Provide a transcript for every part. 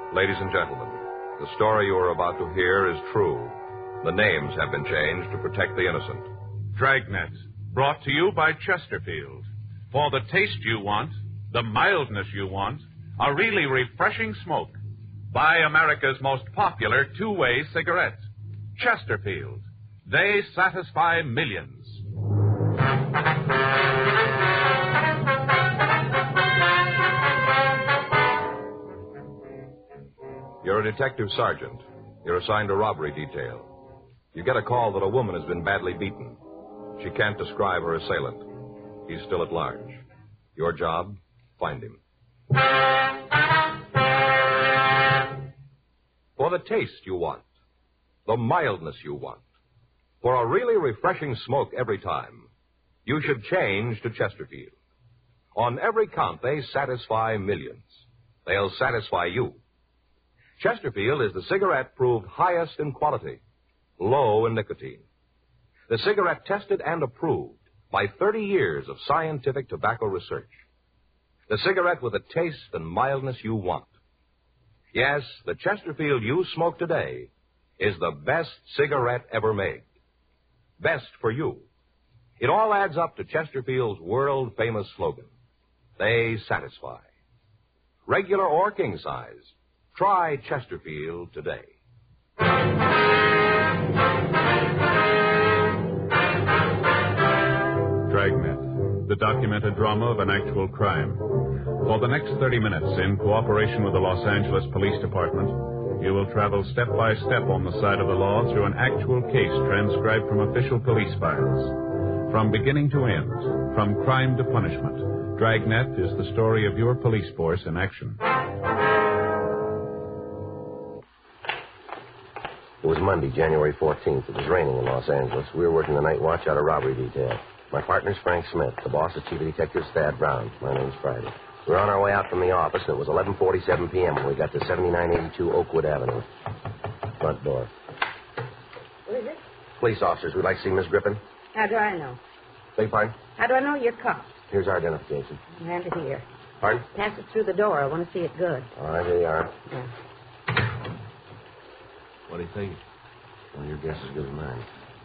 Ladies and gentlemen, the story you are about to hear is true. The names have been changed to protect the innocent. Dragnet, brought to you by Chesterfield. For the taste you want, the mildness you want, a really refreshing smoke. Buy America's most popular two-way cigarette, Chesterfield. They satisfy millions. You're a detective sergeant. You're assigned a robbery detail. You get a call that a woman has been badly beaten. She can't describe her assailant. He's still at large. Your job, find him. For the taste you want, the mildness you want, for a really refreshing smoke every time, you should change to Chesterfield. On every count, they satisfy millions. They'll satisfy you. Chesterfield is the cigarette proved highest in quality, low in nicotine. The cigarette tested and approved by 30 years of scientific tobacco research. The cigarette with the taste and mildness you want. Yes, the Chesterfield you smoke today is the best cigarette ever made. Best for you. It all adds up to Chesterfield's world-famous slogan. They satisfy. Regular or king size, try Chesterfield today. Dragnet, the documented drama of an actual crime. For the next 30 minutes, in cooperation with the Los Angeles Police Department, you will travel step by step on the side of the law through an actual case transcribed from official police files. From beginning to end, from crime to punishment, Dragnet is the story of your police force in action. It was Monday, January 14th. It was raining in Los Angeles. We were working the night watch out of robbery detail. My partner's Frank Smith. The boss is Chief Detective Thad Brown. My name's Friday. We were on our way out from the office, and it was 11:47 p.m. when we got to 7982 Oakwood Avenue. Front door. What is it? Police officers. We'd like to see Miss Griffin. How do I know? Beg pardon? How do I know you're cops? Here's our identification. Hand it here. Pardon? Pass it through the door. I want to see it good. All right, here you are. Yeah. What do you think? Well, your guess is as good as mine.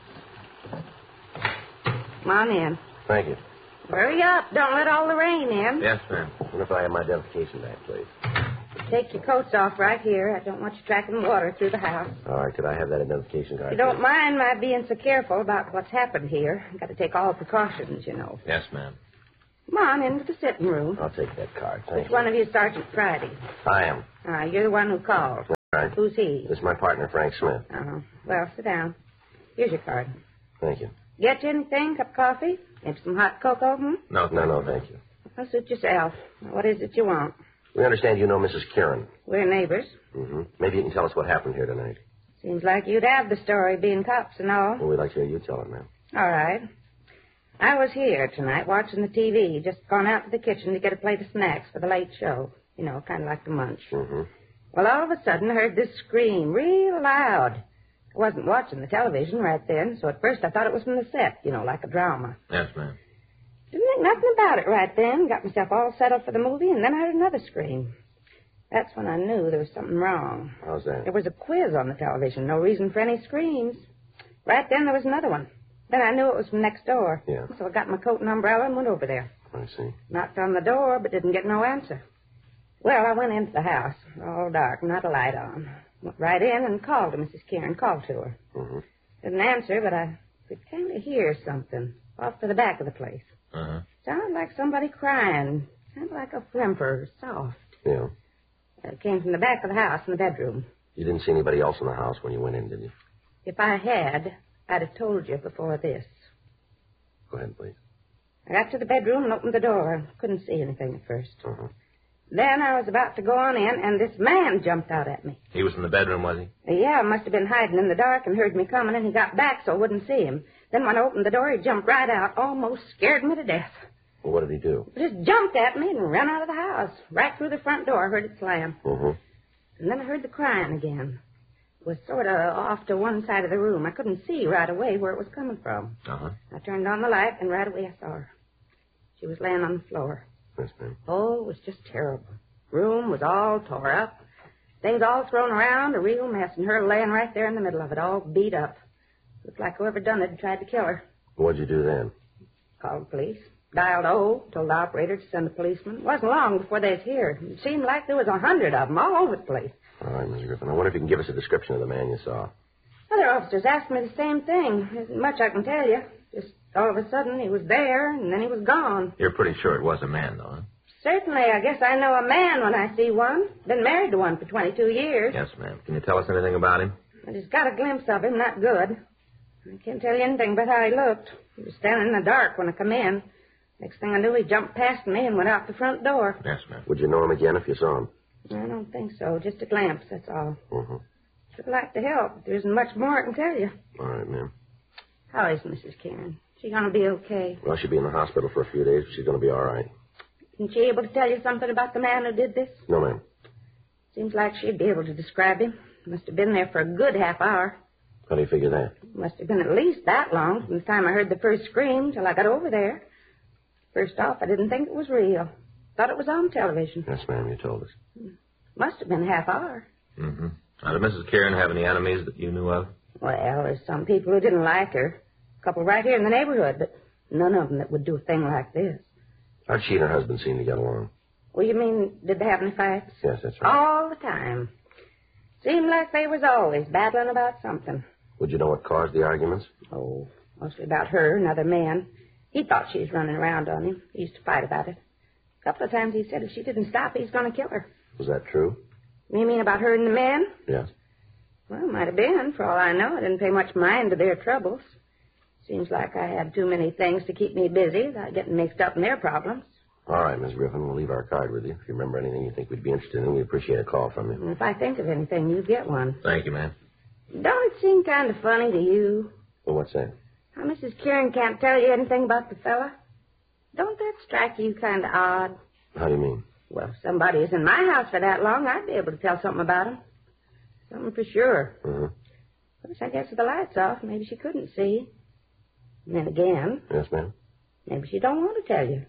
Come on in. Thank you. Hurry up. Don't let all the rain in. Yes, ma'am. And if I have my identification back, please. Take your coats off right here. I don't want you tracking water through the house. All right, could I have that identification card? You don't mind my being so careful about what's happened here. I've got to take all precautions, you know. Yes, ma'am. Come on into the sitting room. I'll take that card. Thank Which you. one of you is Sergeant Friday? I am. You're the one who called. All right. Who's he? This is my partner, Frank Smith. Uh-huh. Well, sit down. Here's your card. Thank you. Get you anything? Cup of coffee? Maybe some hot cocoa? No, thank you. Well, suit yourself. What is it you want? We understand you know Mrs. Kieran. We're neighbors. Mm-hmm. Maybe you can tell us what happened here tonight. Seems like you'd have the story, being cops and all. Well, we'd like to hear you tell it, ma'am. All right. I was here tonight watching the TV, just gone out to the kitchen to get a plate of snacks for the late show. You know, kind of like the munch. Mm-hmm. Well, all of a sudden, I heard this scream real loud. I wasn't watching the television right then, so at first I thought it was from the set, you know, like a drama. Yes, ma'am. Didn't think nothing about it right then. Got myself all settled for the movie, and then I heard another scream. That's when I knew there was something wrong. How's that? There was a quiz on the television. No reason for any screams. Right then, there was another one. Then I knew it was from next door. Yeah. So I got my coat and umbrella and went over there. I see. Knocked on the door, but didn't get no answer. Well, I went into the house, all dark, not a light on. Went right in and called to Mrs. Kieran, called to her. Mm-hmm. Didn't answer, but I could kind of hear something off to the back of the place. Uh-huh. Sounded like somebody crying. Sounded like a whimper, soft. Yeah. It came from the back of the house in the bedroom. You didn't see anybody else in the house when you went in, did you? If I had, I'd have told you before this. Go ahead, please. I got to the bedroom and opened the door. Couldn't see anything at first. Uh-huh. Then I was about to go on in, and this man jumped out at me. He was in the bedroom, was he? Yeah, must have been hiding in the dark and heard me coming, and he got back so I wouldn't see him. Then when I opened the door, he jumped right out, almost scared me to death. Well, what did he do? He just jumped at me and ran out of the house. Right through the front door, I heard it slam. Mm-hmm. And then I heard the crying again. It was sort of off to one side of the room. I couldn't see right away where it was coming from. Uh-huh. I turned on the light, and right away I saw her. She was laying on the floor. Yes, ma'am. Oh, it was just terrible. Room was all tore up. Things all thrown around, a real mess, and her laying right there in the middle of it, all beat up. Looked like whoever done it had tried to kill her. What'd you do then? Called the police. Dialed O, told the operator to send a policeman. It wasn't long before they was here. It seemed like there was 100 of them all over the place. All right, Miss Griffin. I wonder if you can give us a description of the man you saw. Other officers asked me the same thing. There isn't much I can tell you. Just all of a sudden he was there, and then he was gone. You're pretty sure it was a man, though, huh? Certainly, I guess I know a man when I see one. Been married to one for 22 years. Yes, ma'am. Can you tell us anything about him? I just got a glimpse of him, not good. I can't tell you anything about how he looked. He was standing in the dark when I come in. Next thing I knew, he jumped past me and went out the front door. Yes, ma'am. Would you know him again if you saw him? I don't think so. Just a glimpse, that's all. Mm-hmm. Should like to help, but there isn't much more I can tell you. All right, ma'am. How is Mrs. Karen? She going to be okay? Well, she'll be in the hospital for a few days, but she's going to be all right. Isn't she able to tell you something about the man who did this? No, ma'am. Seems like she'd be able to describe him. Must have been there for a good half hour. How do you figure that? Must have been at least that long from the time I heard the first scream till I got over there. First off, I didn't think it was real. Thought it was on television. Yes, ma'am, you told us. Must have been a half hour. Mm-hmm. Now, did Mrs. Kieran have any enemies that you knew of? Well, there's some people who didn't like her. A couple right here in the neighborhood, but none of them that would do a thing like this. How'd she and her husband seem to get along? Well, you mean, did they have any fights? Yes, that's right. All the time. Seemed like they was always battling about something. Would you know what caused the arguments? Oh, mostly about her, another man. He thought she was running around on him. He used to fight about it. A couple of times he said if she didn't stop, he's going to kill her. Was that true? You mean about her and the men? Yes. Well, might have been. For all I know, I didn't pay much mind to their troubles. Seems like I had too many things to keep me busy without getting mixed up in their problems. All right, Miss Griffin, we'll leave our card with you. If you remember anything you think we'd be interested in, we'd appreciate a call from you. And if I think of anything, you get one. Thank you, ma'am. Don't it seem kind of funny to you? Well, what's that? How Mrs. Kieran can't tell you anything about the fella? Don't that strike you kind of odd? How do you mean? Well, if somebody is in my house for that long, I'd be able to tell something about him. Something for sure. Mm-hmm. Of course, I guess with the lights off, maybe she couldn't see. And then again, Yes, ma'am? maybe she don't want to tell you.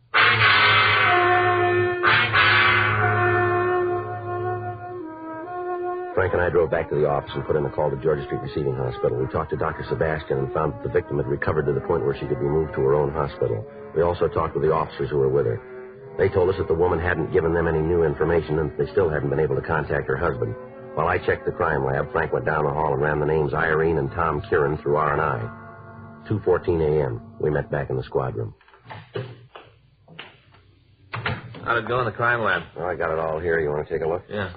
Frank and I drove back to the office and put in a call to Georgia Street Receiving Hospital. We talked to Dr. Sebastian and found that the victim had recovered to the point where she could be moved to her own hospital. We also talked with the officers who were with her. They told us that the woman hadn't given them any new information and they still hadn't been able to contact her husband. While I checked the crime lab, Frank went down the hall and ran the names Irene and Tom Kieran through R&I. 2:14 a.m. We met back in the squad room. How'd it go in the crime lab? Well, I got it all here. You want to take a look? Yeah.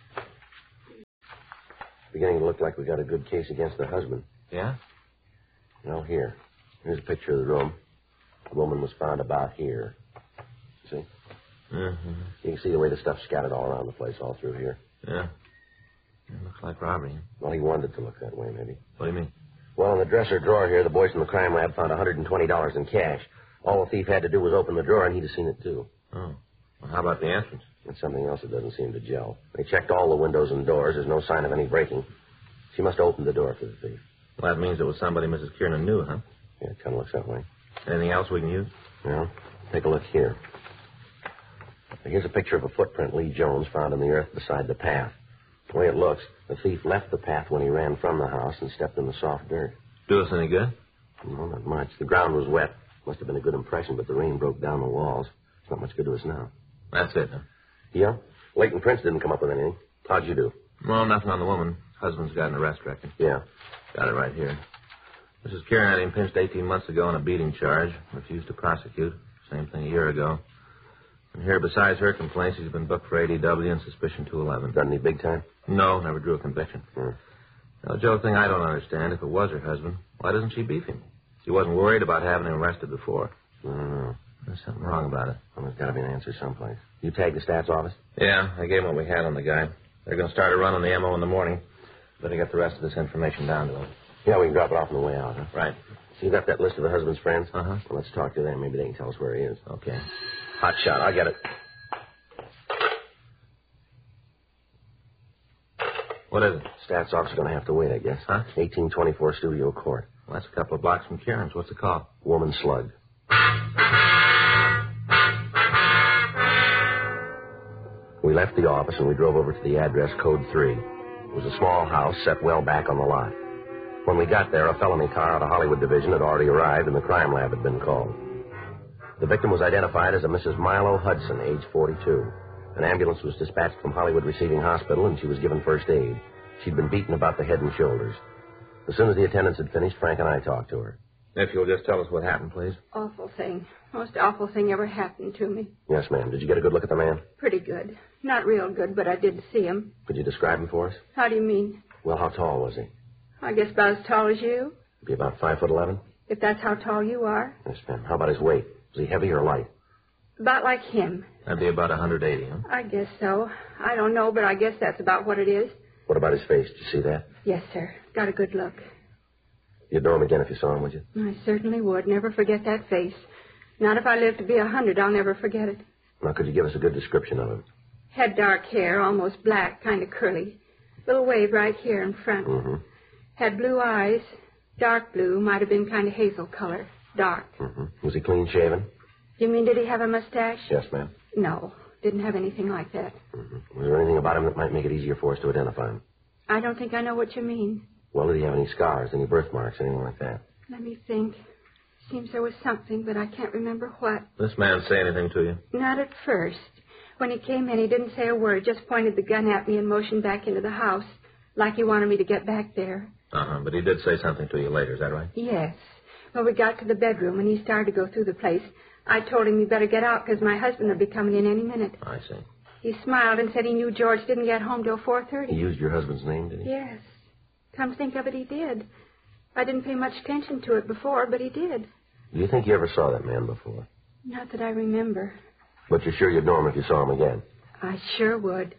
Beginning to look like we got a good case against the husband. Yeah? Well, here's a picture of the room. The woman was found about here. See? Mm-hmm. You can see the way the stuff's scattered all around the place, all through here. Yeah. It looks like robbery. Well, he wanted it to look that way, maybe. What do you mean? Well, in the dresser drawer here, the boys from the crime lab found $120 in cash. All the thief had to do was open the drawer, and he'd have seen it, too. Oh. Well, how about the entrance? That's something else that doesn't seem to gel. They checked all the windows and doors. There's no sign of any breaking. She must have opened the door for the thief. Well, that means it was somebody Mrs. Kieran knew, huh? Yeah, it kind of looks that way. Anything else we can use? Well, take a look here. Here's a picture of a footprint Lee Jones found in the earth beside the path. The way it looks, the thief left the path when he ran from the house and stepped in the soft dirt. Do us any good? No, not much. The ground was wet. Must have been a good impression, but the rain broke down the walls. It's not much good to us now. That's it, huh? Yeah? Leighton Prince didn't come up with anything. How'd you do? Well, nothing on the woman. Husband's got an arrest record. Yeah. Got it right here. Mrs. Kieran had him pinched 18 months ago on a beating charge. Refused to prosecute. Same thing a year ago. And here, besides her complaints, he's been booked for ADW and suspicion 211. Done any big time? No, never drew a conviction. Now, Joe, thing I don't understand, if it was her husband, why doesn't she beef him? She wasn't worried about having him arrested before. I don't know. There's something wrong about it. Well, there's got to be an answer someplace. You tagged the stats office? Yeah, I gave him what we had on the guy. They're going to start a run on the MO in the morning. Better get the rest of this information down to him. Yeah, we can drop it off on the way out, huh? Right. So you got that list of the husband's friends? Uh-huh. Well, let's talk to them. Maybe they can tell us where he is. Okay. Hot shot. I'll get it. What is it? Stats office is going to have to wait, I guess. Huh? 1824 Studio Court. Well, that's a couple of blocks from Kieran's. What's the call? Woman slugged. We We left the office and we drove over to the address code 3. It was a small house set well back on the lot. When we got there, a felony car out of Hollywood Division had already arrived and the crime lab had been called. The victim was identified as a Mrs. Milo Hudson, age 42. An ambulance was dispatched from Hollywood Receiving Hospital and she was given first aid. She'd been beaten about the head and shoulders. As soon as the attendants had finished, Frank and I talked to her. If you'll just tell us what happened, please. Awful thing. Most awful thing ever happened to me. Yes, ma'am. Did you get a good look at the man? Pretty good. Not real good, but I did see him. Could you describe him for us? How do you mean? Well, how tall was he? I guess about as tall as you. Be about 5'11". If that's how tall you are. Yes, ma'am. How about his weight? Was he heavy or light? About like him. That'd be about 180, huh? I guess so. I don't know, but I guess that's about what it is. What about his face? Did you see that? Yes, sir. Got a good look. You'd know him again if you saw him, would you? I certainly would. Never forget that face. Not if I live to be 100, I'll never forget it. Now, could you give us a good description of him? Had dark hair, almost black, kind of curly. Little wave right here in front. Mm-hmm. Had blue eyes, dark blue, might have been kind of hazel color, dark. Mm-hmm. Was he clean shaven? You mean did he have a mustache? Yes, ma'am. No, didn't have anything like that. Mm-hmm. Was there anything about him that might make it easier for us to identify him? I don't think I know what you mean. Well, did he have any scars, any birthmarks, anything like that? Let me think. Seems there was something, but I can't remember what. This man say anything to you? Not at first. When he came in, he didn't say a word, just pointed the gun at me and motioned back into the house, like he wanted me to get back there. Uh-huh, but he did say something to you later, is that right? Yes. When we got to the bedroom and he started to go through the place, I told him he better get out because my husband would be coming in any minute. I see. He smiled and said he knew George didn't get home till 4:30. He used your husband's name, did he? Yes. Come to think of it, he did. I didn't pay much attention to it before, but he did. Do you think you ever saw that man before? Not that I remember. But you're sure you'd know him if you saw him again? I sure would.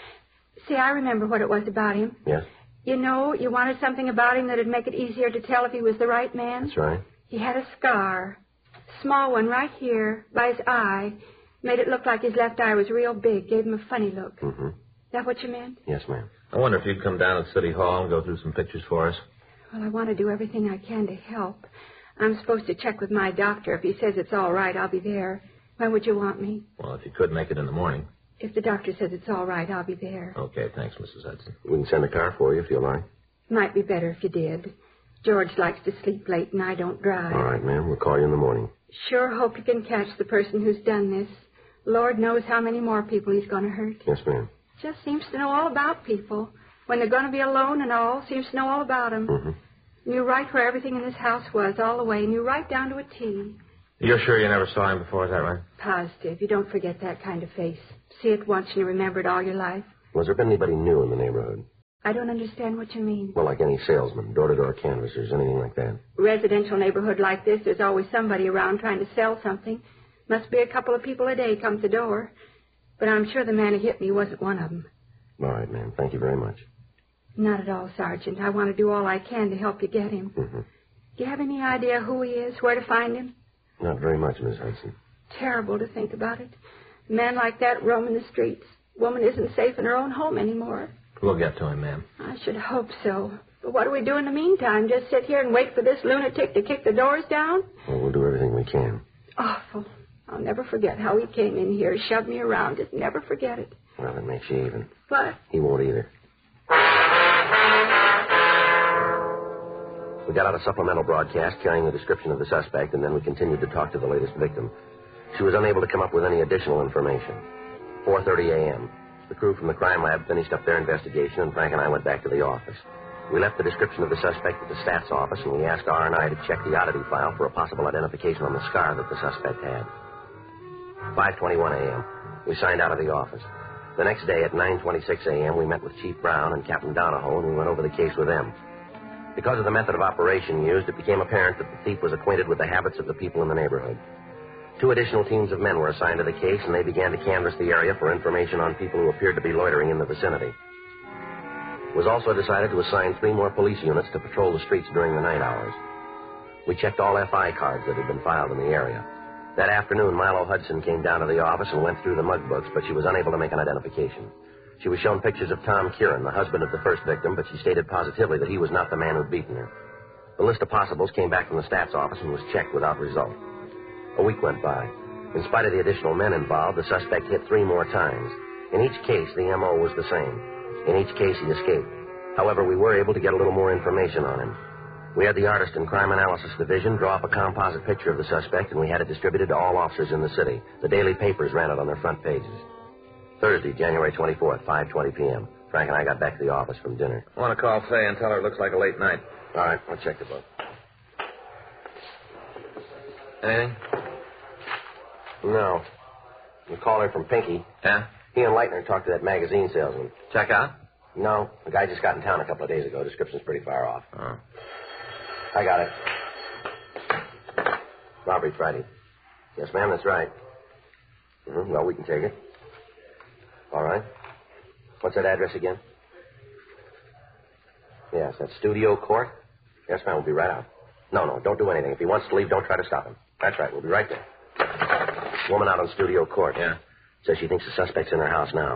See, I remember what it was about him. Yes? You know, you wanted something about him that'd make it easier to tell if he was the right man. That's right. He had a scar. Small one right here, by his eye. Made it look like his left eye was real big. Gave him a funny look. Mm-hmm. That what you meant? Yes, ma'am. I wonder if you'd come down to City Hall and go through some pictures for us. Well, I want to do everything I can to help. I'm supposed to check with my doctor. If he says it's all right, I'll be there. When would you want me? Well, if you could make it in the morning. If the doctor says it's all right, I'll be there. Okay, thanks, Mrs. Hudson. We can send a car for you if you like. Might be better if you did. George likes to sleep late and I don't drive. All right, ma'am. We'll call you in the morning. Sure hope you can catch the person who's done this. Lord knows how many more people he's going to hurt. Yes, ma'am. Just seems to know all about people. When they're going to be alone and all, seems to know all about them. Mm-hmm. Knew right where everything in this house was, all the way. Knew right down to a T. You're sure you never saw him before, is that right? Positive. You don't forget that kind of face. See it once and you remember it all your life. Was there been anybody new in the neighborhood? I don't understand what you mean. Well, like any salesman, door-to-door canvassers, anything like that. Residential neighborhood like this, there's always somebody around trying to sell something. Must be a couple of people a day come to the door. But I'm sure the man who hit me wasn't one of them. All right, ma'am. Thank you very much. Not at all, Sergeant. I want to do all I can to help you get him. Mm-hmm. Do you have any idea who he is, where to find him? Not very much, Miss Hudson. Terrible to think about it. A man like that roaming the streets. Woman isn't safe in her own home anymore. We'll get to him, ma'am. I should hope so. But what do we do in the meantime? Just sit here and wait for this lunatic to kick the doors down? Well, we'll do everything we can. Awful. I'll never forget how he came in here, shoved me around. Just never forget it. Well, it makes you even. What? He won't either. We got out a supplemental broadcast carrying the description of the suspect, and then we continued to talk to the latest victim. She was unable to come up with any additional information. 4:30 a.m. The crew from the crime lab finished up their investigation, and Frank and I went back to the office. We left the description of the suspect at the stats office, and we asked R&I to check the oddity file for a possible identification on the scar that the suspect had. 5:21 a.m. We signed out of the office. The next day at 9:26 a.m., we met with Chief Brown and Captain Donahoe, and we went over the case with them. Because of the method of operation used, it became apparent that the thief was acquainted with the habits of the people in the neighborhood. 2 additional teams of men were assigned to the case, and they began to canvass the area for information on people who appeared to be loitering in the vicinity. It was also decided to assign 3 more police units to patrol the streets during the night hours. We checked all FI cards that had been filed in the area. That afternoon, Milo Hudson came down to the office and went through the mug books, but she was unable to make an identification. She was shown pictures of Tom Kieran, the husband of the first victim, but she stated positively that he was not the man who'd beaten her. The list of possibles came back from the stats office and was checked without result. A week went by. In spite of the additional men involved, the suspect hit 3 more times. In each case, the M.O. was the same. In each case, he escaped. However, we were able to get a little more information on him. We had the artist in Crime Analysis Division draw up a composite picture of the suspect, and we had it distributed to all officers in the city. The daily papers ran it on their front pages. Thursday, January 24th, 5:20 p.m. Frank and I got back to the office from dinner. I want to call Faye and tell her it looks like a late night. All right, I'll check the book. Anything? No. We called her from Pinky. Yeah? He and Leitner talked to that magazine salesman. Check out? No, the guy just got in town a couple of days ago. Description's pretty far off. Oh. I got it. Robbery Friday. Yes, ma'am, that's right. Well, we can take it. All right. What's that address again? Yes, that's Studio Court. Yes, ma'am, we'll be right out. No, don't do anything. If he wants to leave, don't try to stop him. That's right, we'll be right there. Woman out on Studio Court. Yeah. Says she thinks the suspect's in her house now.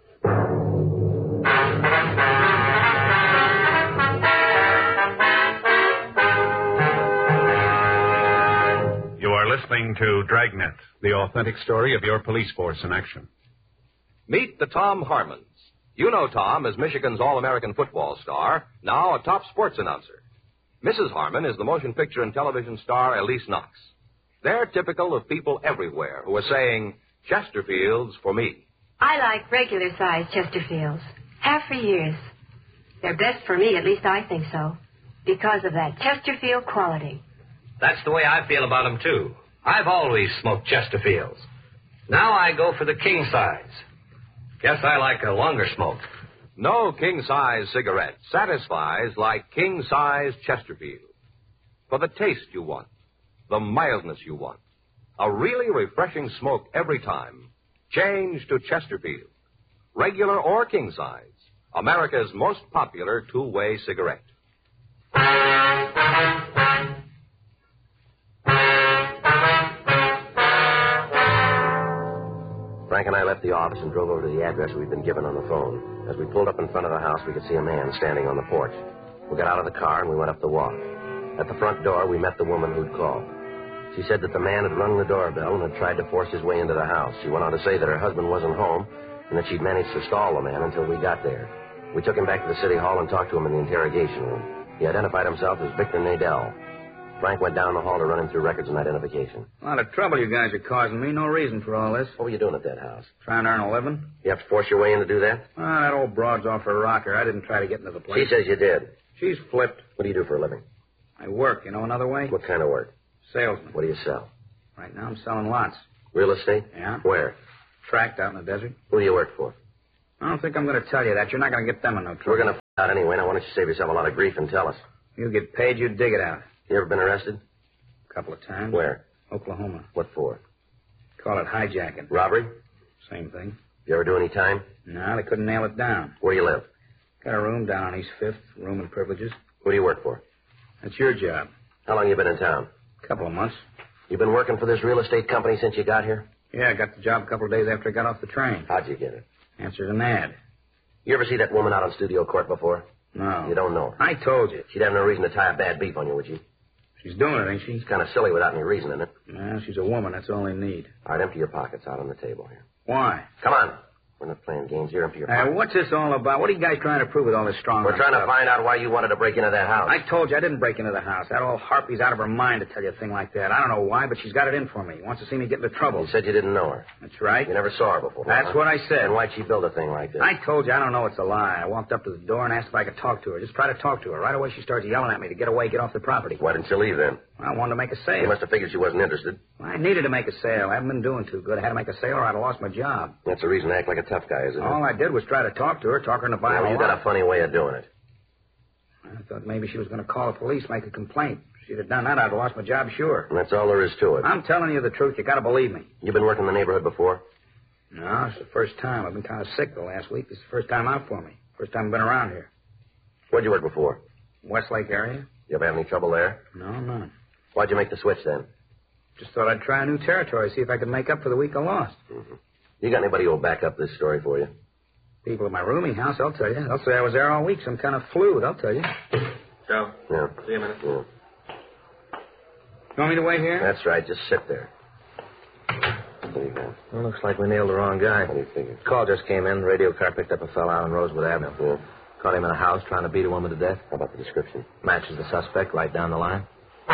You are listening to Dragnet, the authentic story of your police force in action. Meet the Tom Harmons. You know Tom as Michigan's All-American football star, now a top sports announcer. Mrs. Harmon is the motion picture and television star Elise Knox. They're typical of people everywhere who are saying, Chesterfields for me. I like regular-sized Chesterfields. Have for years. They're best for me, at least I think so, because of that Chesterfield quality. That's the way I feel about them, too. I've always smoked Chesterfields. Now I go for the king size. Guess I like a longer smoke. No king-size cigarette satisfies like king-size Chesterfield. For the taste you want, the mildness you want, a really refreshing smoke every time, change to Chesterfield. Regular or king-size, America's most popular two-way cigarette. Frank and I left the office and drove over to the address we'd been given on the phone. As we pulled up in front of the house, we could see a man standing on the porch. We got out of the car and we went up the walk. At the front door, we met the woman who'd called. She said that the man had rung the doorbell and had tried to force his way into the house. She went on to say that her husband wasn't home and that she'd managed to stall the man until we got there. We took him back to the city hall and talked to him in the interrogation room. He identified himself as Victor Nadell. Frank went down the hall to run him through records and identification. A lot of trouble you guys are causing me. No reason for all this. What were you doing at that house? Trying to earn a living. You have to force your way in to do that? That old broad's off her rocker. I didn't try to get into the place. She says you did. She's flipped. What do you do for a living? I work, another way? What kind of work? Salesman. What do you sell? Right now I'm selling lots. Real estate? Yeah. Where? Tracked out in the desert. Who do you work for? I don't think I'm going to tell you that. You're not going to get them in no trouble. We're going to find out anyway. Now, why don't you save yourself a lot of grief and tell us? You get paid, you dig it out. You ever been arrested? A couple of times. Where? Oklahoma. What for? Call it hijacking. Robbery? Same thing. You ever do any time? No, they couldn't nail it down. Where you live? Got a room down on East 5th, room and privileges. Who do you work for? That's your job. How long you been in town? A couple of months. You been working for this real estate company since you got here? Yeah, I got the job a couple of days after I got off the train. How'd you get it? Answered an ad. You ever see that woman out on Studio Court before? No. You don't know her? I told you. She'd have no reason to tie a bad beef on you, would she? She's doing it, ain't she? It's kind of silly without any reason in it. Yeah, she's a woman. That's all they need. All right, empty your pockets out on the table here. Why? Come on. We're not playing games here. Empty your pockets. What's this all about? What are you guys trying to prove with all this strong We're trying to find out why you wanted to break into that house. I told you I didn't break into the house. That old harpy's out of her mind to tell you a thing like that. I don't know why, but she's got it in for me. Wants to see me get into trouble. You said you didn't know her. That's right. You never saw her before. That's what I said. And why'd she build a thing like this? I told you I don't know it's a lie. I walked up to the door and asked if I could talk to her. Just try to talk to her. Right away she starts yelling at me to get away, get off the property. Why didn't you leave then? I wanted to make a sale. You must have figured she wasn't interested. I needed to make a sale. I haven't been doing too good. I had to make a sale or I'd have lost my job. That's the reason to act like a tough guy, isn't it? All I did was try to talk to her, talk her into buying You got a funny way of doing it. I thought maybe she was going to call the police, make a complaint. If she'd have done that, I'd have lost my job, sure. And that's all there is to it. I'm telling you the truth. You got to believe me. You been working in the neighborhood before? No, it's the first time. I've been kind of sick the last week. This is the first time out for me. First time I've been around here. Where'd you work before? Westlake area? You ever have any trouble there? No, none. Why'd you make the switch then? Just thought I'd try a new territory, see if I could make up for the week I lost. Mm-hmm. You got anybody who'll back up this story for you? People at my rooming house, I'll tell you. They'll say I was there all week, some kind of flu, they'll tell you. Joe? Yeah. See you in a minute. Yeah. You want me to wait here? That's right. Just sit there. What do you got? Well, looks like we nailed the wrong guy. What do you figure? Call just came in. The radio car picked up a fellow out on Rosewood Avenue. Yeah. Caught him in a house trying to beat a woman to death. How about the description? Matches the suspect right down the line.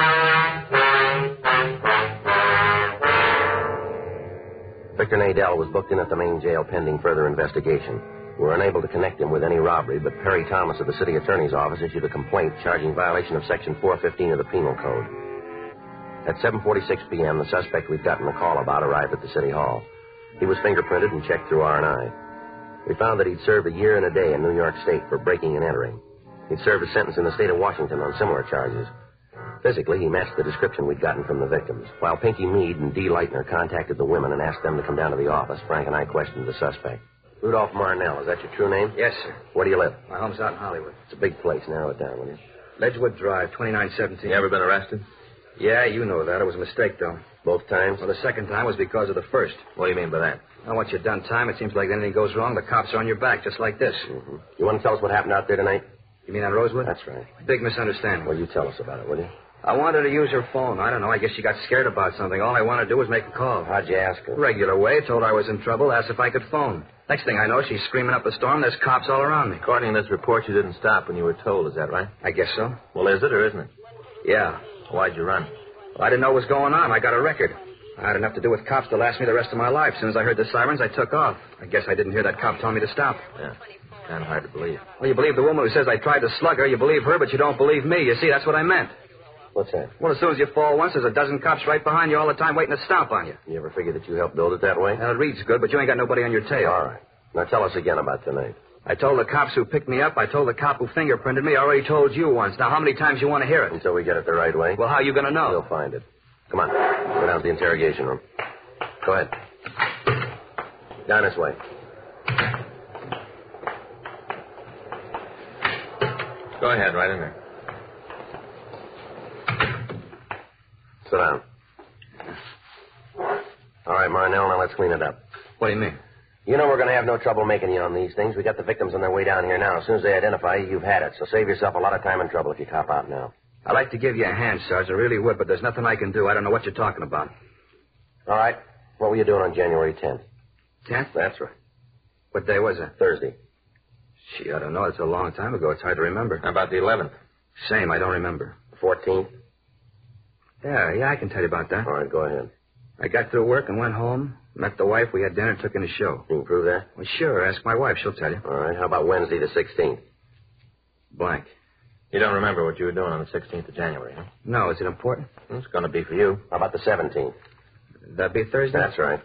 Victor Nadell was booked in at the main jail pending further investigation. We were unable to connect him with any robbery, but Perry Thomas of the city attorney's office issued a complaint charging violation of Section 415 of the Penal Code. At 7:46 p.m., the suspect we'd gotten the call about arrived at the city hall. He was fingerprinted and checked through R&I. We found that he'd served a year and a day in New York State for breaking and entering. He'd served a sentence in the state of Washington on similar charges. Physically, he matched the description we'd gotten from the victims. While Pinky Meade and Dee Leitner contacted the women and asked them to come down to the office, Frank and I questioned the suspect. Rudolph Marnell, is that your true name? Yes, sir. Where do you live? My home's out in Hollywood. It's a big place. Narrow it down, will you? Ledgewood Drive, 2917. You ever been arrested? Yeah, you know that. It was a mistake, though. Both times? Well, the second time was because of the first. What do you mean by that? Now, once you've done time, it seems like anything goes wrong, the cops are on your back, just like this. Mm-hmm. You want to tell us what happened out there tonight? You mean on Rosewood? That's right. Big misunderstanding. Well, you tell us about it, will you? I wanted to use her phone. I don't know. I guess she got scared about something. All I wanted to do was make a call. How'd you ask her? Regular way. Told her I was in trouble. Asked if I could phone. Next thing I know, she's screaming up a storm. There's cops all around me. According to this report, you didn't stop when you were told. Is that right? I guess so. Well, is it or isn't it? Yeah. Why'd you run? Well, I didn't know what was going on. I got a record. I had enough to do with cops to last me the rest of my life. As soon as I heard the sirens, I took off. I guess I didn't hear that cop tell me to stop. Yeah. Kind of hard to believe. Well, you believe the woman who says I tried to slug her. You believe her, but you don't believe me. You see, that's what I meant. What's that? Well, as soon as you fall once, there's a dozen cops right behind you all the time waiting to stomp on you. You ever figure that you helped build it that way? Well, it reads good, but you ain't got nobody on your tail. All right. Now tell us again about tonight. I told the cops who picked me up. I told the cop who fingerprinted me. I already told you once. Now, how many times you want to hear it? Until we get it the right way? Well, how are you going to know? We'll find it. Come on. Go down to the interrogation room. Go ahead. Down this way. Go ahead, right in there. Sit down. All right, Marnell, now let's clean it up. What do you mean? You know we're going to have no trouble making you on these things. We got the victims on their way down here now. As soon as they identify you, you've had it. So save yourself a lot of time and trouble if you cop out now. I'd like to give you a hand, Sarge. I really would, but there's nothing I can do. I don't know what you're talking about. All right. What were you doing on January 10th? 10th? That's right. What day was it? Thursday. Gee, I don't know. It's a long time ago. It's hard to remember. How about the 11th? Same. I don't remember. 14th? Yeah, I can tell you about that. All right, go ahead. I got through work and went home, met the wife, we had dinner, took in a show. You can prove that? Well, sure. Ask my wife. She'll tell you. All right. How about Wednesday the 16th? Blank. You don't remember what you were doing on the 16th of January, huh? No, is it important? It's going to be for you. How about the 17th? That'd be Thursday? That's right.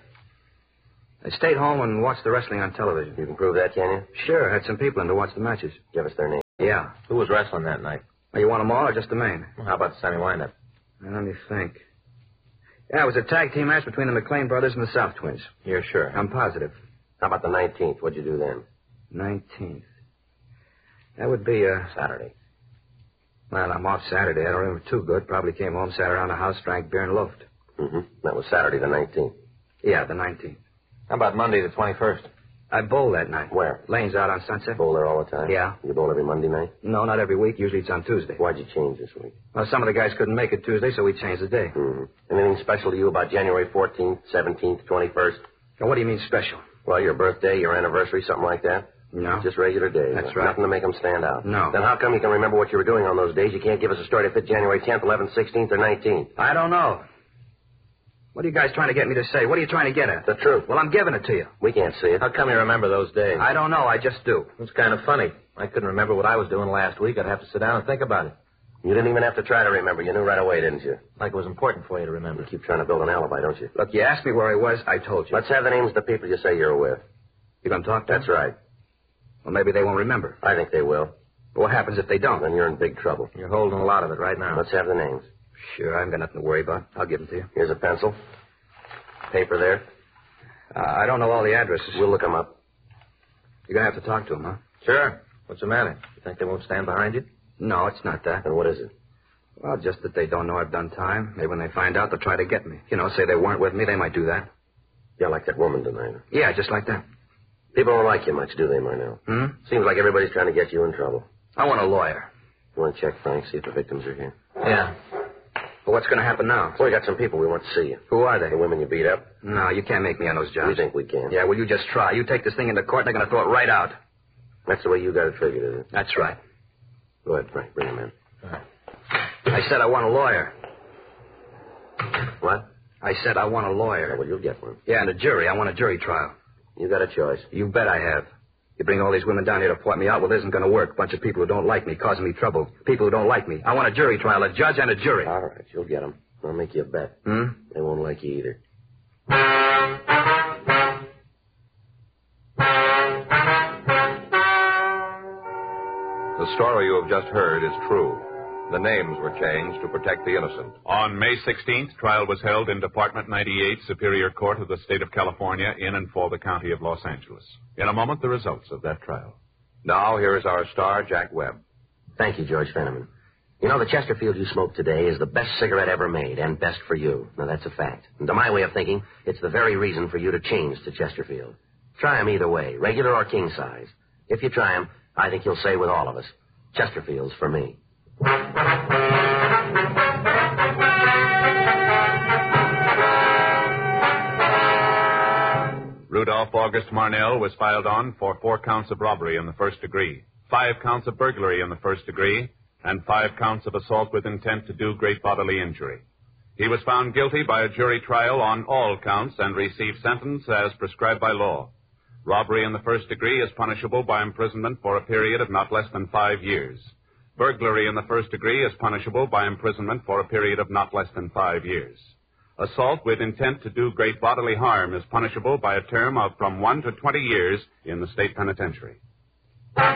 I stayed home and watched the wrestling on television. You can prove that, can you? Sure. Had some people in to watch the matches. Give us their name. Yeah. Who was wrestling that night? Well, you want them all or just the main? Well, how about the semi-windup? Well, let me think. Yeah, it was a tag team match between the McLean brothers and the South Twins. You're sure? I'm positive. How about the 19th? What'd you do then? 19th. That would be Saturday. Well, I'm off Saturday. I don't remember too good. Probably came home, sat around the house, drank beer, and loafed. Mm-hmm. That was Saturday the 19th. Yeah, the 19th. How about Monday the 21st? I bowled that night. Where? Lane's out on Sunset. Bowl there all the time? Yeah. You bowl every Monday night? No, not every week. Usually it's on Tuesday. Why'd you change this week? Well, some of the guys couldn't make it Tuesday, so we changed the day. Mm-hmm. Anything special to you about January 14th, 17th, 21st? Now, what do you mean special? Well, your birthday, your anniversary, something like that? No. Just regular days. That's right. Nothing to make them stand out. No. Then how come you can remember what you were doing on those days? You can't give us a story to fit January 10th, 11th, 16th, or 19th. I don't know. What are you guys trying to get me to say? What are you trying to get at? The truth. Well, I'm giving it to you. We can't see it. How come you remember those days? I don't know. I just do. It's kind of funny. I couldn't remember what I was doing last week. I'd have to sit down and think about it. You didn't even have to try to remember. You knew right away, didn't you? Like it was important for you to remember. You keep trying to build an alibi, don't you? Look, you asked me where I was. I told you. Let's have the names of the people you say you're with. You gonna talk to That's them? right. Well, maybe they won't remember. I think they will. But what happens if they don't? Then you're in big trouble. You're holding a lot of it right now. Let's have the names. Sure, I haven't got nothing to worry about. I'll give them to you. Here's a pencil. Paper there. I don't know all the addresses. We'll look them up. You're gonna have to talk to them, huh? Sure. What's the matter? You think they won't stand behind you? No, it's not that. And what is it? Well, just that they don't know I've done time. Maybe when they find out, they'll try to get me. You know, say they weren't with me, they might do that. Yeah, like that woman tonight. Yeah, just like that. People don't like you much, do they, Marnell? Seems like everybody's trying to get you in trouble. I want a lawyer. You want to check, Frank, see if the victims are here? Yeah. But what's going to happen now? Well, we got some people we want to see you. Who are they? The women you beat up. No, you can't make me on those jobs. We think we can. Yeah, well, you just try. You take this thing into court, and they're going to throw it right out. That's the way you got it figured, is it? That's right. Go ahead, Frank. Bring him in. I said I want a lawyer. What? I said I want a Yeah, lawyer. well, you'll get one. Yeah, and a jury. I want a jury trial. You got a choice. You bet I have. You bring all these women down here to point me out, well, it isn't going to work. A bunch of people who don't like me, causing me trouble. People who don't like me. I want a jury trial, a judge and a jury. All right, you'll get them. I'll make you a bet. They won't like you either. The story you have just heard is true. The names were changed to protect the innocent. On May 16th, trial was held in Department 98, Superior Court of the State of California, in and for the County of Los Angeles. In a moment, the results of that trial. Now, here is our star, Jack Webb. Thank you, George Fenneman. You know, the Chesterfield you smoked today is the best cigarette ever made, and best for you. Now, that's a fact. And to my way of thinking, it's the very reason for you to change to Chesterfield. Try 'em either way, regular or king size. If you try 'em, I think you'll say with all of us, Chesterfield's for me. Rudolph August Marnell was filed on for 4 counts of robbery in the first degree, 5 counts of burglary in the first degree, and 5 counts of assault with intent to do great bodily injury. He was found guilty by a jury trial on all counts and received sentence as prescribed by law. Robbery in the first degree is punishable by imprisonment for a period of not less than 5 years. Burglary in the first degree is punishable by imprisonment for a period of not less than 5 years. Assault with intent to do great bodily harm is punishable by a term of from 1 to 20 years in the state penitentiary.